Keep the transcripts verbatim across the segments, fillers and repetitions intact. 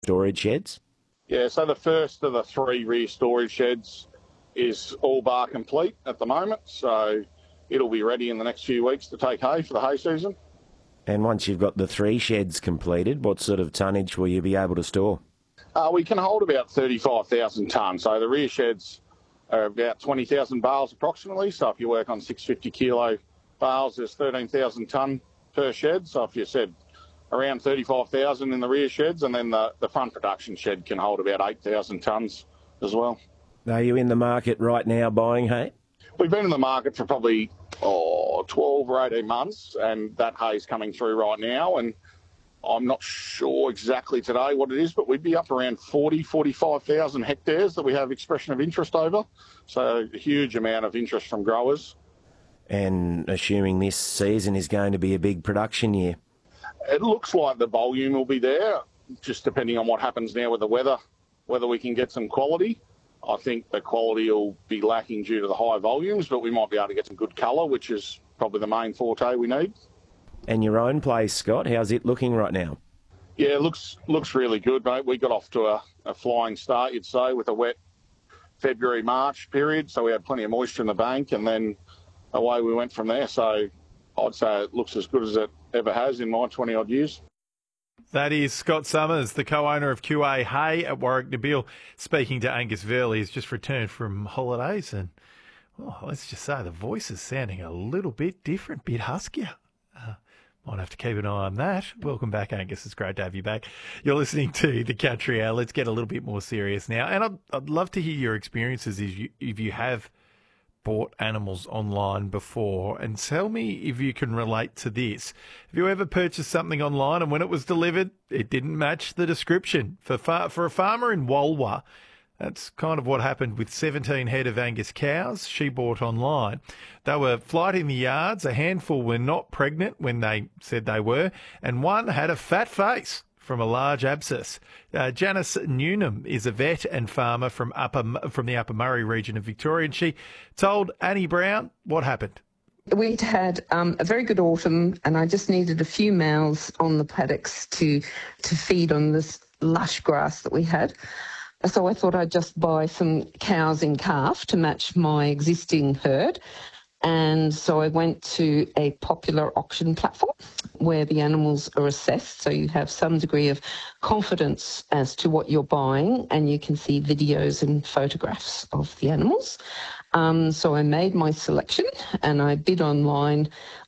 storage sheds? Yeah, so the first of the three rear storage sheds is all bar complete at the moment, so it'll be ready in the next few weeks to take hay for the hay season. And once you've got the three sheds completed, what sort of tonnage will you be able to store? Uh, we can hold about thirty-five thousand tonnes, so the rear sheds are about twenty thousand bales approximately, so if you work on six hundred fifty kilo bales, there's thirteen thousand tonne per shed, so if you said around thirty-five thousand in the rear sheds, and then the, the front production shed can hold about eight thousand tonnes as well. Are you in the market right now buying hay? We've been in the market for probably oh, twelve or eighteen months, and that hay's coming through right now, and I'm not sure exactly today what it is, but we'd be up around forty, forty-five thousand hectares that we have expression of interest over, so a huge amount of interest from growers. And assuming this season is going to be a big production year? It looks like the volume will be there, just depending on what happens now with the weather, whether we can get some quality. I think the quality will be lacking due to the high volumes, but we might be able to get some good colour, which is probably the main forte we need. And your own place, Scott, how's it looking right now? Yeah, it looks looks really good, mate. We got off to a, a flying start, you'd say, with a wet February, March period, so we had plenty of moisture in the bank, and then away we went from there. So I'd say it looks as good as it ever has in my twenty-odd years. That is Scott Summers, the co-owner of Q A Hay at Warwick Nabil, speaking to Angus Verley. He's just returned from holidays, and oh, let's just say the voice is sounding a little bit different, bit huskier. Uh, might have to keep an eye on that. Welcome back, Angus. It's great to have you back. You're listening to The Country Hour. Let's get a little bit more serious now. And I'd, I'd love to hear your experiences if you, if you have bought animals online before, and tell me if you can relate to this. Have you ever purchased something online and when it was delivered, it didn't match the description? For far, for a farmer in Walwa, that's kind of what happened with seventeen head of Angus cows she bought online. They were flight in the yards, a handful were not pregnant when they said they were, and one had a fat face from a large abscess. Uh, Janice Newnham is a vet and farmer from upper from the Upper Murray region of Victoria, and she told Annie Brown what happened. We'd had um, a very good autumn, and I just needed a few mouths on the paddocks to to feed on this lush grass that we had. So I thought I'd just buy some cows in calf to match my existing herd. And so I went to a popular auction platform where the animals are assessed, so you have some degree of confidence as to what you're buying, and you can see videos and photographs of the animals. Um, so I made my selection, and I bid online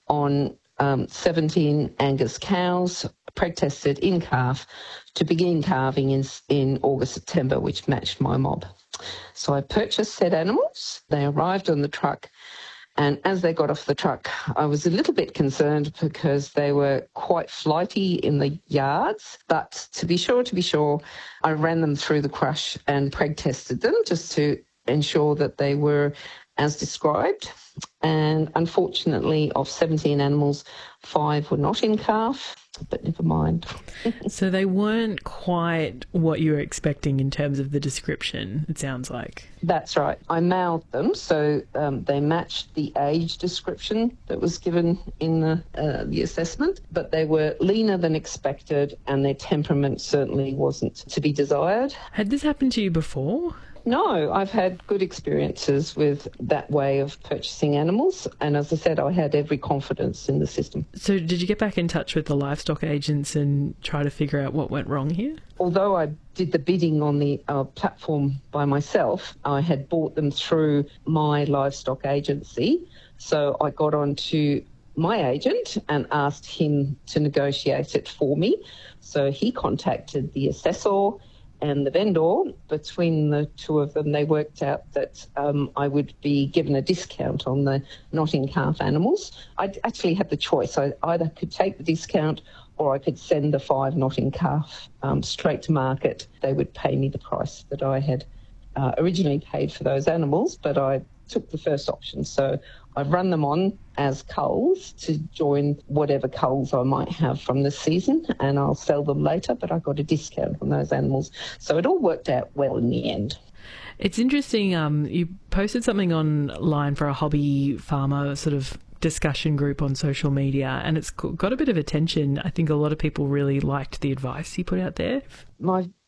on um, seventeen Angus cows, preg-tested in calf, to begin calving in, in August, September, which matched my mob. So I purchased said animals. They arrived on the truck. And as they got off the truck, I was a little bit concerned because they were quite flighty in the yards. But to be sure, to be sure, I ran them through the crush and preg tested them just to ensure that they were as described. And unfortunately, of seventeen animals, five were not in calf, but never mind. So they weren't quite what you were expecting in terms of the description, it sounds like. That's right. I mouthed them, so um, they matched the age description that was given in the, uh, the assessment, but they were leaner than expected, and their temperament certainly wasn't to be desired. Had this happened to you before? No, I've had good experiences with that way of purchasing animals, and as I said, I had every confidence in the system. So did you get back in touch with the livestock agents and try to figure out what went wrong here? Although I did the bidding on the uh, platform by myself, I had bought them through my livestock agency, so I got on to my agent and asked him to negotiate it for me. So he contacted the assessor and the vendor. Between the two of them, they worked out that um, I would be given a discount on the not-in-calf animals. I actually had the choice. I either could take the discount or I could send the five not-in-calf um, straight to market. They would pay me the price that I had uh, originally paid for those animals, but I took the first option. So I've run them on as culls to join whatever culls I might have from this season, and I'll sell them later, but I got a discount on those animals. So it all worked out well in the end. It's interesting, um, you posted something online for a hobby farmer sort of discussion group on social media, and it's got a bit of attention. I think a lot of people really liked the advice you put out there. My